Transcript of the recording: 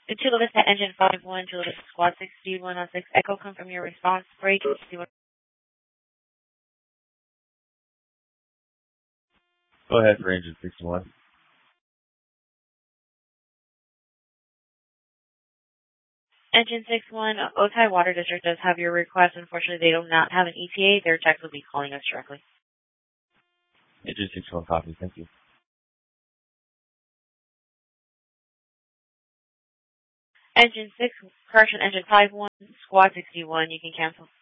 Chula Vista Engine 51, Chula Vista Squad 6106 Echo, confirm your response. Break. Go ahead for engine 61. Engine 61, Otay Water District does have your request. Unfortunately, they do not have an ETA. Their techs will be calling us directly. Engine 61 copy. Thank you. Engine 51, Squad 61, you can cancel.